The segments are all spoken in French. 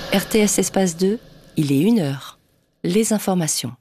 RTS Espace 2, il est 1h. Les informations.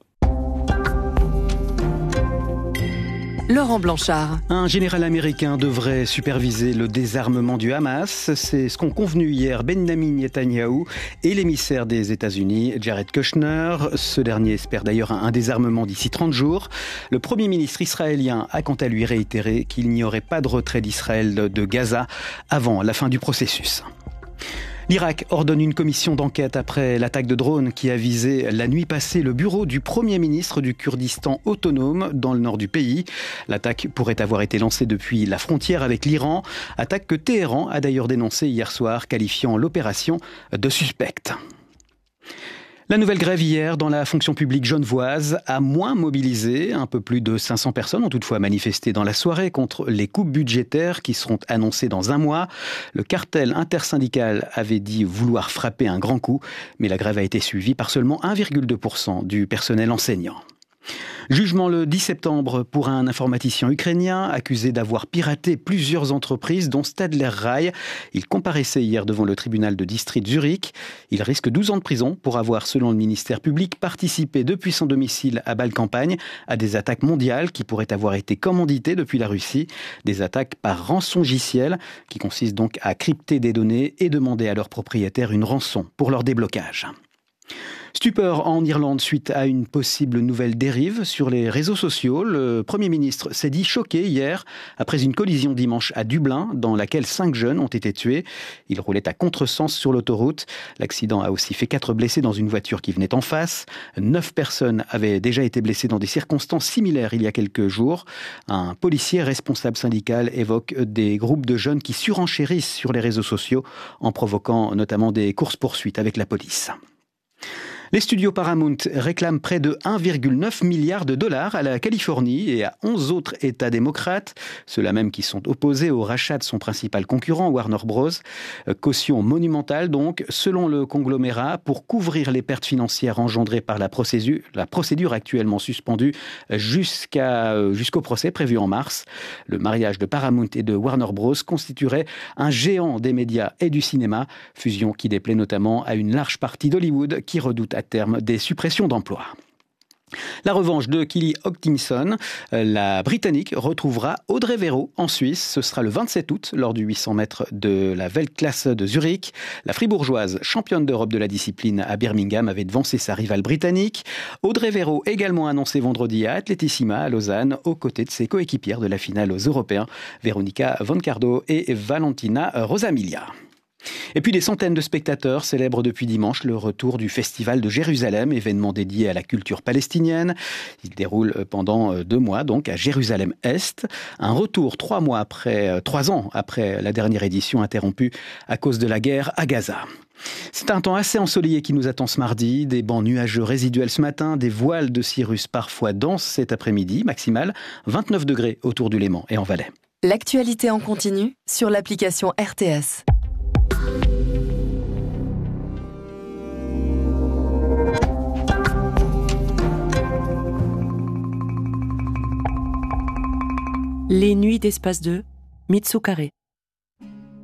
Laurent Blanchard. Un général américain devrait superviser le désarmement du Hamas. C'est ce qu'ont convenu hier Benjamin Netanyahou et l'émissaire des États-Unis, Jared Kushner. Ce dernier espère d'ailleurs un désarmement d'ici 30 jours. Le Premier ministre israélien a quant à lui réitéré qu'il n'y aurait pas de retrait d'Israël de Gaza avant la fin du processus. L'Irak ordonne une commission d'enquête après l'attaque de drone qui a visé la nuit passée le bureau du Premier ministre du Kurdistan autonome dans le nord du pays. L'attaque pourrait avoir été lancée depuis la frontière avec l'Iran, attaque que Téhéran a d'ailleurs dénoncée hier soir, qualifiant l'opération de suspecte. La nouvelle grève hier dans la fonction publique genevoise a moins mobilisé. Un peu plus de 500 personnes ont toutefois manifesté dans la soirée contre les coupes budgétaires qui seront annoncées dans un mois. Le cartel intersyndical avait dit vouloir frapper un grand coup, mais la grève a été suivie par seulement 1,2% du personnel enseignant. Jugement le 10 septembre pour un informaticien ukrainien accusé d'avoir piraté plusieurs entreprises dont Stadler Rail. Il comparaissait hier devant le tribunal de district Zurich. Il risque 12 ans de prison pour avoir, selon le ministère public, participé depuis son domicile à Bâle-Campagne à des attaques mondiales qui pourraient avoir été commanditées depuis la Russie. Des attaques par rançongiciel qui consistent donc à crypter des données et demander à leurs propriétaires une rançon pour leur déblocage. Stupeur en Irlande suite à une possible nouvelle dérive sur les réseaux sociaux. Le Premier ministre s'est dit choqué hier après une collision dimanche à Dublin dans laquelle 5 jeunes ont été tués. Ils roulaient à contresens sur l'autoroute. L'accident a aussi fait 4 blessés dans une voiture qui venait en face. 9 personnes avaient déjà été blessées dans des circonstances similaires il y a quelques jours. Un policier responsable syndical évoque des groupes de jeunes qui surenchérissent sur les réseaux sociaux en provoquant notamment des courses-poursuites avec la police. Les studios Paramount réclament près de 1,9 milliard de dollars à la Californie et à 11 autres États démocrates, ceux-là même qui sont opposés au rachat de son principal concurrent, Warner Bros. Caution monumentale donc, selon le conglomérat, pour couvrir les pertes financières engendrées par la procédure actuellement suspendue jusqu'au procès prévu en mars. Le mariage de Paramount et de Warner Bros. Constituerait un géant des médias et du cinéma, fusion qui déplaît notamment à une large partie d'Hollywood qui redoute à terme des suppressions d'emplois. La revanche de Kelly Hodgkinson, la Britannique retrouvera Audrey Verreau en Suisse. Ce sera le 27 août lors du 800 mètres de la Weltklasse de Zurich. La Fribourgeoise, championne d'Europe de la discipline à Birmingham, avait devancé sa rivale britannique. Audrey Verreau également annoncé vendredi à Atletissima à Lausanne aux côtés de ses coéquipières de la finale aux Européens, Veronika Voncardo et Valentina Rosamilia. Et puis des centaines de spectateurs célèbrent depuis dimanche le retour du Festival de Jérusalem, événement dédié à la culture palestinienne. Il déroule pendant 2 mois, donc à Jérusalem-Est. Un retour 3 ans après la dernière édition interrompue à cause de la guerre à Gaza. C'est un temps assez ensoleillé qui nous attend ce mardi, des bancs nuageux résiduels ce matin, des voiles de cirrus parfois denses cet après-midi, maximal 29 degrés autour du Léman et en Valais. L'actualité en continu sur l'application RTS. Les nuits d'Espace 2, Mitsu Carré.